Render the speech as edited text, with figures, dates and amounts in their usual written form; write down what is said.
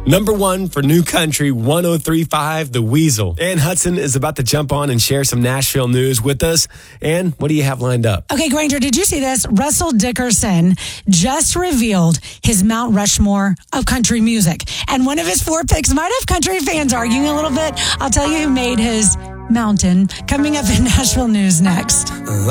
Number one for New Country 103.5, The Weasel. Ann Hudson is about to jump on and share some Nashville news with us. Ann, what do you have lined up? Okay, Granger, did you see this? Russell Dickerson just revealed his Mount Rushmore of country music. And one of his 4 picks might have country fans arguing a little bit. I'll tell you who made his mountain. Coming up in Nashville News next.